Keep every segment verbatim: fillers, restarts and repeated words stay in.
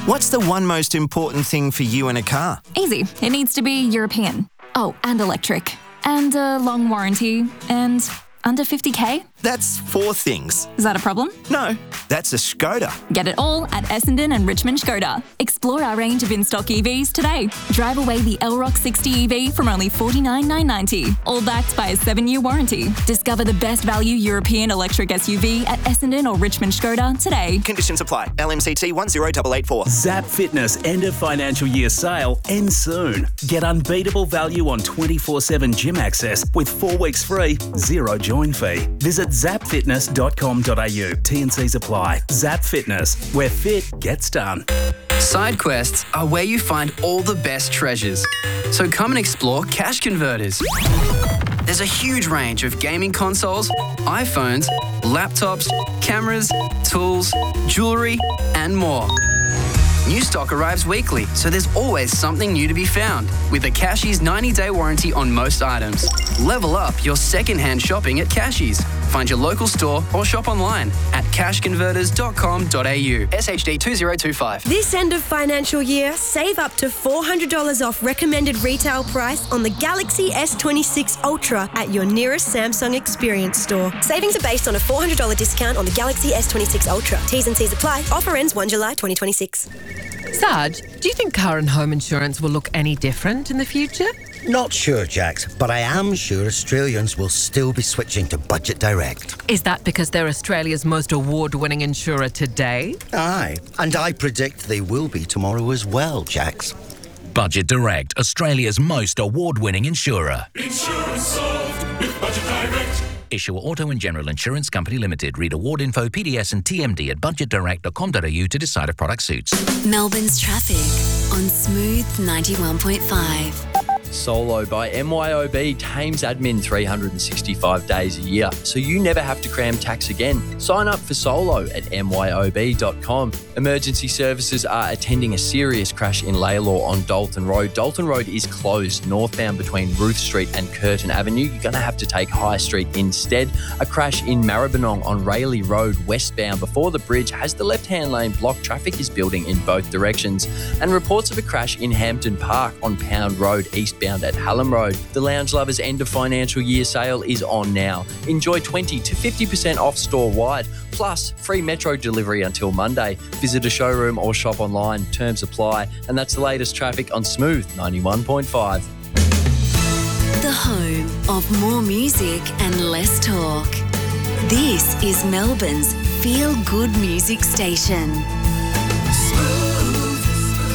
What's the one most important thing for you in a car? Easy. It needs to be European. Oh, and electric. And a long warranty. And under fifty K? That's four things. Is that a problem? No, that's a Skoda. Get it all at Essendon and Richmond Skoda. Explore our range of in-stock E Vs today. Drive away the L R O C sixty E V from only forty-nine thousand nine hundred ninety dollars, all backed by a seven-year warranty. Discover the best value European electric S U V at Essendon or Richmond Skoda today. Conditions apply. L M C T one zero eight eight four. Zap Fitness end of financial year sale ends soon. Get unbeatable value on twenty-four seven gym access with four weeks free, zero join fee. Visit zap fitness dot com dot a u. T and Cs apply. Zap Fitness, where fit gets done. Side quests are where you find all the best treasures. So come and explore Cash Converters. There's a huge range of gaming consoles, iPhones, laptops, cameras, tools, jewellery, and more. New stock arrives weekly, so there's always something new to be found. With a Cashies ninety-day warranty on most items. Level up your second-hand shopping at Cashies. Find your local store or shop online at cash converters dot com dot a u. S H D two zero two five. This end of financial year, save up to four hundred dollars off recommended retail price on the Galaxy S twenty-six Ultra at your nearest Samsung Experience store. Savings are based on a four hundred dollars discount on the Galaxy S twenty-six Ultra. T's and C's apply. Offer ends the first of July twenty twenty-six. Sarge, do you think car and home insurance will look any different in the future? Not sure, Jax, but I am sure Australians will still be switching to Budget Direct. Is that because they're Australia's most award-winning insurer today? Aye, and I predict they will be tomorrow as well, Jax. Budget Direct, Australia's most award-winning insurer. Insurance solved with Budget Direct. Issuer Auto and General Insurance Company Limited. Read award info, P D S and T M D at budget direct dot com dot a u to decide if product suits. Melbourne's traffic on Smooth ninety-one point five. Solo by M Y O B tames admin three hundred sixty-five days a year, so you never have to cram tax again. Sign up for Solo at m y o b dot com. Emergency services are attending a serious crash in Laylaw on Dalton Road. Dalton Road is closed northbound between Ruth Street and Curtin Avenue. You're going to have to take High Street instead. A crash in Maribyrnong on Rayleigh Road westbound before the bridge has the left-hand lane blocked. Traffic is building in both directions. And reports of a crash in Hampton Park on Pound Road eastbound at Hallam Road. The Lounge Lovers end of financial year sale is on now. Enjoy twenty to fifty percent off store-wide, plus free Metro delivery until Monday. Visit a showroom or shop online. Terms apply. And that's the latest traffic on Smooth ninety-one point five. The home of more music and less talk. This is Melbourne's feel-good music station. Smooth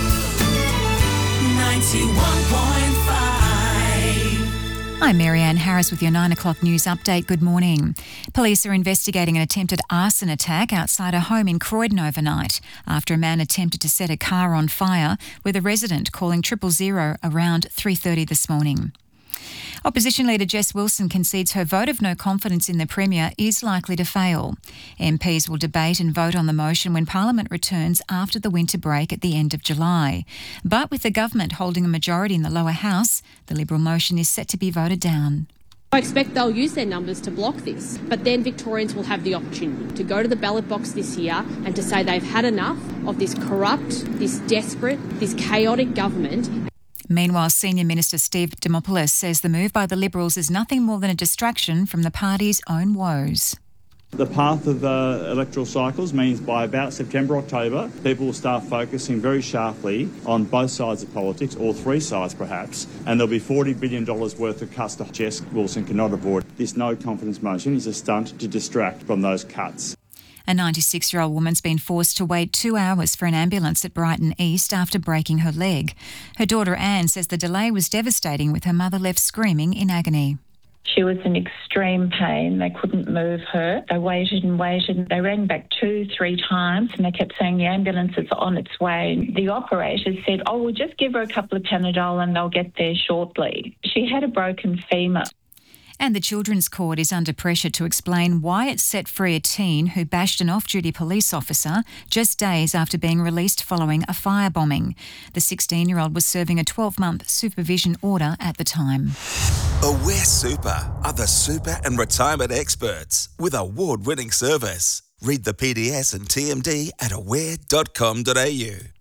ninety-one point five. I'm Marianne Harris with your nine o'clock news update. Good morning. Police are investigating an attempted arson attack outside a home in Croydon overnight after a man attempted to set a car on fire, with a resident calling triple zero around three thirty this morning. Opposition leader Jess Wilson concedes her vote of no confidence in the Premier is likely to fail. M Ps will debate and vote on the motion when Parliament returns after the winter break at the end of July. But with the government holding a majority in the lower house, the Liberal motion is set to be voted down. I expect they'll use their numbers to block this, but then Victorians will have the opportunity to go to the ballot box this year and to say they've had enough of this corrupt, this desperate, this chaotic government. Meanwhile, Senior Minister Steve Dimopoulos says the move by the Liberals is nothing more than a distraction from the party's own woes. The path of uh, electoral cycles means by about September, October, people will start focusing very sharply on both sides of politics, or three sides perhaps, and there'll be forty billion dollars worth of cuts that Jess Wilson cannot avoid. This no confidence motion is a stunt to distract from those cuts. A ninety-six-year-old woman's been forced to wait two hours for an ambulance at Brighton East after breaking her leg. Her daughter Anne says the delay was devastating, with her mother left screaming in agony. She was in extreme pain. They couldn't move her. They waited and waited. They rang back two, three times and they kept saying the ambulance is on its way. The operator said, oh, we'll just give her a couple of Panadol and they'll get there shortly. She had a broken femur. And the Children's Court is under pressure to explain why it set free a teen who bashed an off-duty police officer just days after being released following a firebombing. The sixteen-year-old was serving a twelve-month supervision order at the time. Aware Super are the super and retirement experts with award-winning service. Read the P D S and T M D at aware dot com dot a u.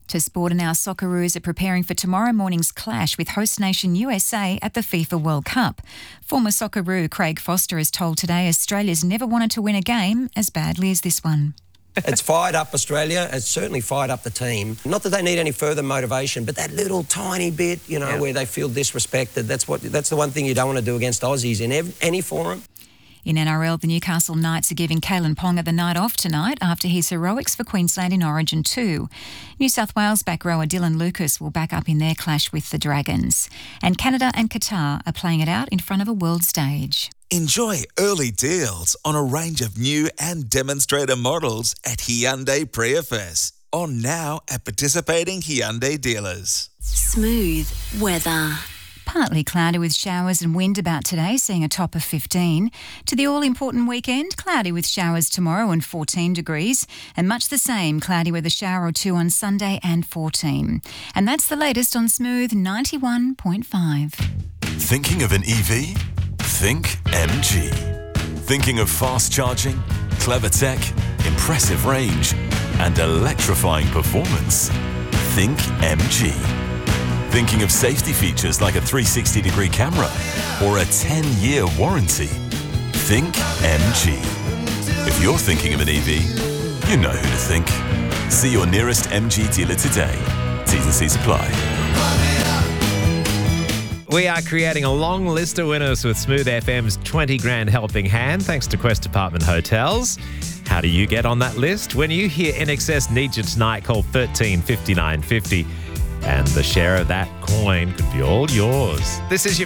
To sport, and our Socceroos are preparing for tomorrow morning's clash with host nation U S A at the FIFA World Cup. Former Socceroo Craig Foster has told Today Australia's never wanted to win a game as badly as this one. It's fired up Australia. It's certainly fired up the team. Not that they need any further motivation, but that little tiny bit, you know, yeah. where they feel disrespected. That's what. That's the one thing you don't want to do against Aussies in ev- any forum. In N R L, the Newcastle Knights are giving Kalen Ponga the night off tonight after his heroics for Queensland in Origin two. New South Wales back rower Dylan Lucas will back up in their clash with the Dragons. And Canada and Qatar are playing it out in front of a world stage. Enjoy early deals on a range of new and demonstrator models at Hyundai Priefest. On now at participating Hyundai dealers. Smooth weather. Partly cloudy with showers and wind about today, seeing a top of fifteen. To the all-important weekend, cloudy with showers tomorrow and fourteen degrees, and much the same, cloudy with a shower or two on Sunday and fourteen. And that's the latest on Smooth ninety-one point five. Thinking of an E V? Think M G. Thinking of fast charging, clever tech, impressive range, and electrifying performance? Think M G. Thinking of safety features like a three hundred sixty degree camera or a ten-year warranty? Think M G. If you're thinking of an E V, you know who to think. See your nearest M G dealer today. T's and C's apply. We are creating a long list of winners with Smooth F M's twenty grand helping hand, thanks to Quest Apartment Hotels. How do you get on that list? When you hear N X S needs you tonight, call thirteen fifty-nine fifty. And the share of that coin could be all yours. This is your